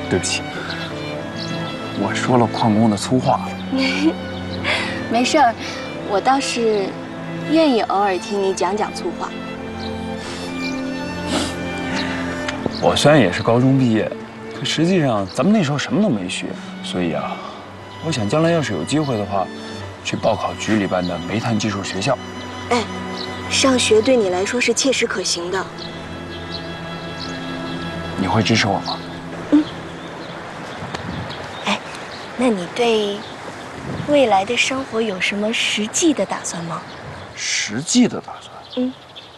对不起，我说了矿工的粗话了。 没事儿，我倒是愿意偶尔听你讲讲粗话。 我虽然也是高中毕业，可实际上咱们那时候什么都没学，所以啊，我想将来要是有机会的话，去报考局里办的煤炭技术学校。 哎，上学对你来说是切实可行的。 你会支持我吗？ 嗯。哎，那你对未来的生活有什么实际的打算吗？ 实际的打算？ 嗯。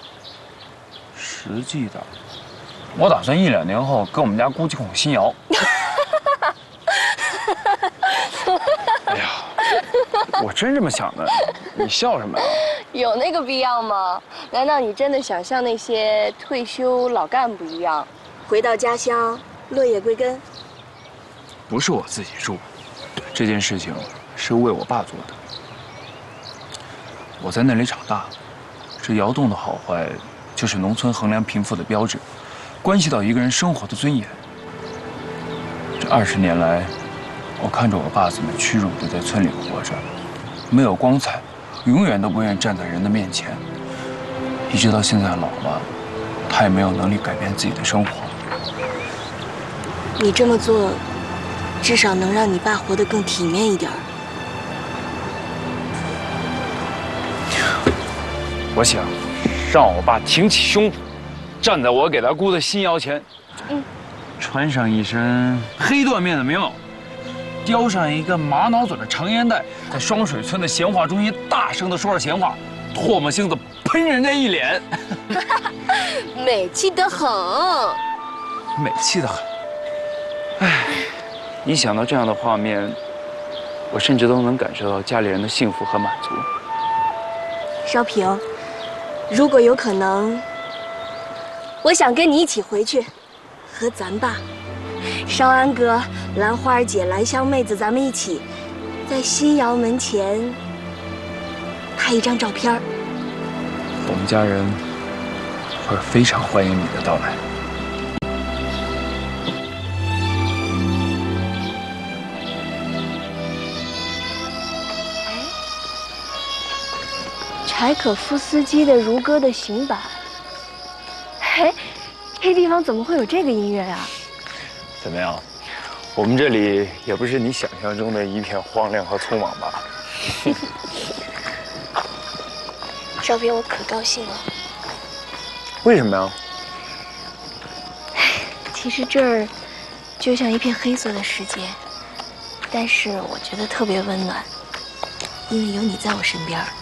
实际的，我打算1、2年后跟我们家姑几口新窑。哎呀，我真这么想的，你笑什么呀？ 有那个必要吗？难道你真的想像那些退休老干部一样，回到家乡落叶归根？ 不是我自己住，这件事情是为我爸做的。我在那里长大，这窑洞的好坏，就是农村衡量贫富的标志，关系到一个人生活的尊严。这20年来，我看着我爸怎么屈辱地在村里活着，没有光彩，永远都不愿意站在人的面前，一直到现在老了，他也没有能力改变自己的生活。 你这么做，至少能让你爸活得更体面一点。 我想让我爸挺起胸脯，站在我给他估的新窑前，穿上一身黑缎面的棉袄，叼上一个玛瑙嘴的长烟袋，在双水村的闲话中心大声地说着闲话，唾沫星子喷人家一脸， 美气得很， 美气得很。唉，一想到这样的画面，我甚至都能感受到家里人的幸福和满足。 少平，如果有可能，我想跟你一起回去，和咱爸、少安哥、兰花姐、兰香妹子，咱们一起在新窑门前拍一张照片。 我们家人会非常欢迎你的到来。 柴可夫斯基的《如歌》的行板。嘿，这地方怎么会有这个音乐啊？ 怎么样？我们这里也不是你想象中的一片荒凉和匆忙吧？ 少平，我可高兴了。 为什么呀？ 其实这儿就像一片黑色的世界，但是我觉得特别温暖，因为有你在我身边。